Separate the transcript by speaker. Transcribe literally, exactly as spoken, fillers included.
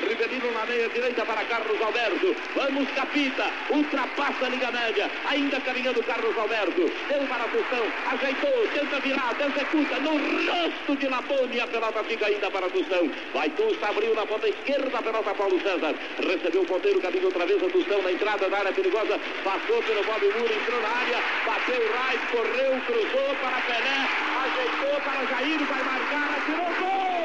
Speaker 1: Rivelino na meia direita para Carlos Alberto. Vamos, Capita. Ultrapassa a Liga Média. Ainda caminhando Carlos Alberto. Deu para Tostão. Ajeitou. Tenta virar. Executa. No rosto de Lapone. A pelota fica ainda para Tostão. Vai Tusta. Abriu na ponta esquerda. A pelota Paulo César. Recebeu o ponteiro. Caminho outra vez a Tostão na entrada da área perigosa. Passou pelo Bob Muro. Entrou na área. Bateu o Rais. Correu. Cruzou para Pelé. Ajeitou para Jair. Vai marcar. Atirou. Gol!